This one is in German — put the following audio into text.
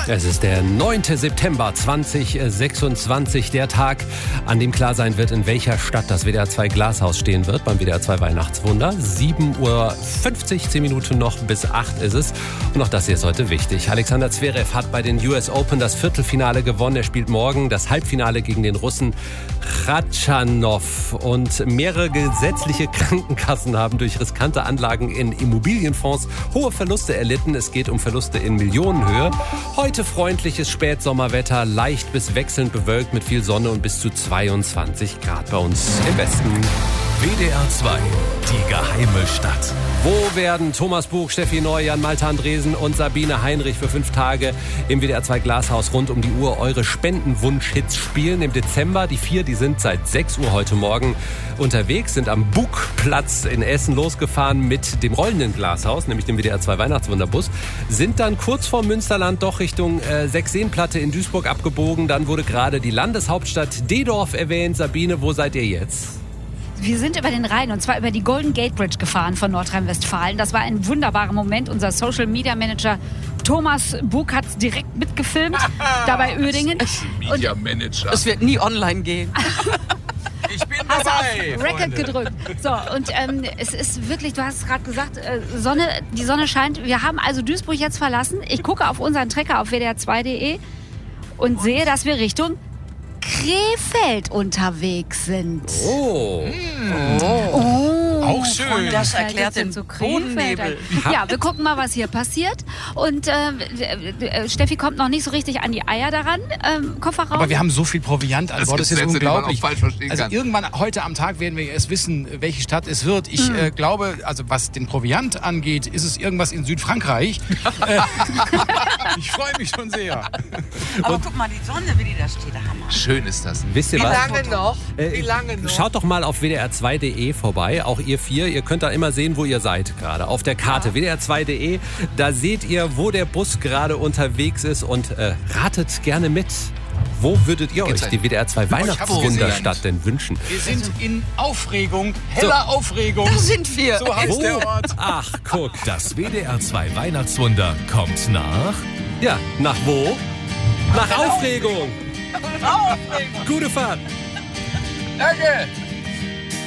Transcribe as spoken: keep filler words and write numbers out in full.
Es ist der neunte September zweitausendsechsundzwanzig, der Tag, an dem klar sein wird, in welcher Stadt das W D R zwei Glashaus stehen wird, beim W D R zwei Weihnachtswunder. sieben Uhr fünfzig, zehn Minuten noch bis acht ist es. Und auch das hier ist heute wichtig. Alexander Zverev hat bei den U S Open das Viertelfinale gewonnen. Er spielt morgen das Halbfinale gegen den Russen Khachanov. Und mehrere gesetzliche Krankenkassen haben durch riskante Anlagen in Immobilienfonds hohe Verluste erlitten. Es geht um Verluste in Millionenhöhe. Heute freundliches Spätsommerwetter, leicht bis wechselnd bewölkt mit viel Sonne und bis zu zweiundzwanzig Grad bei uns im Westen. W D R zwei, die geheime Stadt. Wo werden Thomas Buch, Steffi Neu, Jan Malte Andresen und Sabine Heinrich für fünf Tage im W D R zwei Glashaus rund um die Uhr eure Spendenwunsch-Hits spielen? Im Dezember, die vier, die sind seit sechs Uhr heute Morgen unterwegs, sind am Buckplatz in Essen losgefahren mit dem rollenden Glashaus, nämlich dem W D R zwei Weihnachtswunderbus, sind dann kurz vor Münsterland doch Richtung äh, Sechseenplatte in Duisburg abgebogen. Dann wurde gerade die Landeshauptstadt Dedorf erwähnt. Sabine, wo seid ihr jetzt? Wir sind über den Rhein und zwar über die Golden Gate Bridge gefahren von Nordrhein-Westfalen. Das war ein wunderbarer Moment. Unser Social Media Manager Thomas Buck hat es direkt mitgefilmt, da bei Uerdingen. Media Manager. Es wird nie online gehen. Ich bin Hast du dabei. auf Record gedrückt. So, und ähm, es ist wirklich, du hast es gerade gesagt, äh, Sonne, die Sonne scheint. Wir haben also Duisburg jetzt verlassen. Ich gucke auf unseren Trecker auf W D R zwei Punkt de und sehe, dass wir Richtung Krefeld unterwegs sind. Oh. Oh. Auch schön. Das erklärt den so Krefeld. Bodennebel. Ja, wir gucken mal, was hier passiert. Und äh, Steffi kommt noch nicht so richtig an die Eier daran, ähm, Kofferraum. Aber wir haben so viel Proviant an Das Bord, das ist gibt Sätze, die man unglaublich. auch falsch verstehen Also kann. irgendwann heute am Tag werden wir erst wissen, welche Stadt es wird. Ich äh, glaube, also was den Proviant angeht, ist es irgendwas in Südfrankreich. äh, ich freue mich schon sehr. Aber guck mal, die Sonne, wie die da steht, der Hammer. Schön ist das. Wisst ihr Wie was? lange noch? Äh, Wie lange noch? Schaut doch mal auf W D R zwei Punkt de vorbei, auch ihr vier. Ihr könnt da immer sehen, wo ihr seid gerade. Auf der Karte W D R zwei Punkt de, da seht ihr, wo der Bus gerade unterwegs ist und äh, ratet gerne mit. Wo würdet ihr euch die W D R zwei Weihnachtswunderstadt denn wünschen? Wir sind in Aufregung, heller Aufregung. Da sind wir. So heißt Wo? der Ort. Ach, guck. Das W D R zwei Weihnachtswunder kommt nach... Ja, nach wo? Nach Aufregung. Gute Fahrt. Danke.